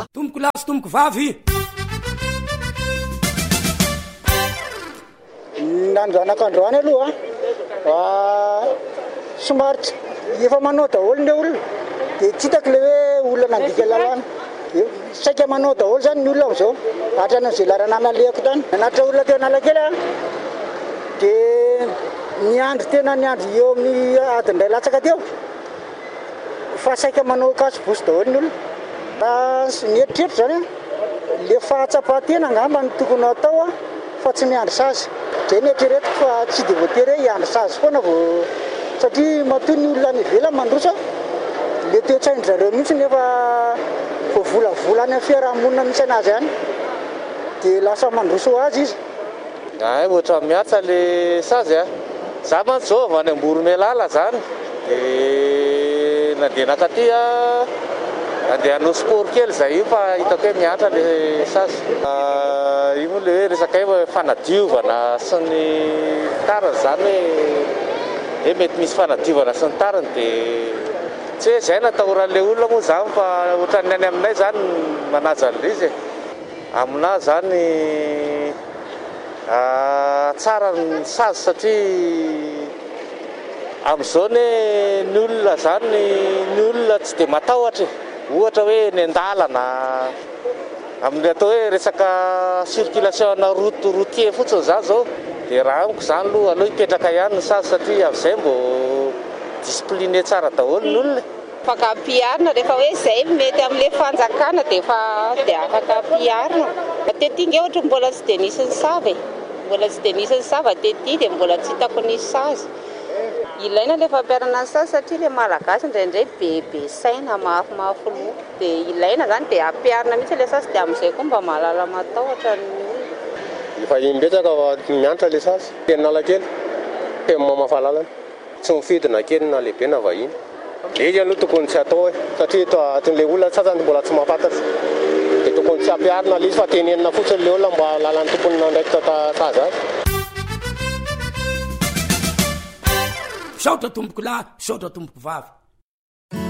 tomboko lasy tomboko vavy nanjanak'androany aloha somary efa manao daholo le olona dia tsy hitako le hoe olona nandika lalàna saika manao daholo zany ny olona am'izao atran'izay larananalehako tany nanatra olona teo Analakely dia niandry tena niandry eo amin'ny adiny ray latsaka teo fa saika manao kasibosy daholo ny olona ny eritreritro zany le fahatsapatena angamba ny tokony atao fa tsy miandry sazy zay ny eritreretiko fa tsy dia voatery hoe hiandry sazy foana vao satria matoy ny olona ny ivelany mandroso le toe-tsaindry zareo mihitsy nefa vao volavolany amin'ny fiarahamonina misy anazy any dia lasa mandroso azy izy ohatra miatsa le sazy za mantsy zao avy any Amboromelala zany dia nandeha nakaty andeha hanao sport kely zay io fa hitako hoe miatra le sazy io moa le hoe resaka hoe fanadiovana sy ny tariny zany hoe mety misy fanadiovana sy ny tariny dia tsy hoe zay natahoran'le olona moa zany fa ohatran'ny any aminay zany manaja an'le izy aminahy zany tsara ny sazy satria amin'izao ny olona zany ny olona tsy dia matahotra ohatra hoe ny andalana amin'ny atao hoe resaka circulation routier fotsiny zany zao dia raha amiko zany aloha aleo hipetraka ihany ny sazy satria amin'izay mbo discipliné tsara daholo ny olona afaka piarina rehefa hoe zay mety amin'le fanjakana dia afaka piarina tetinga ohatra mbola tsy dia nisy ny savy mbola tsy dia nisy ny sava tety dia mbola tsy hitako nisy sazy ilaina le fampiarana ny sazy satria le malagasy indraindray bebe saina mafimafy loha dia ilaina zany dia ampiarina mihitsy le sazy dia amin'izay koa mba mahalala matahotra ny olona efa imbetsaka miantra le sazy teny Analakely teny mamafalalana tsy mifidina kely na lehibe na vahiny izy aloha tokony tsy atao satria atin'le olona sasany mbola tsy mahafantatra dia tokony tsy ampiarina le izy fa tenenina fotsiny le olona mba lalan'ny tompony nandraiky sazy azy saotra tomboko lahy saotra tomboko vavy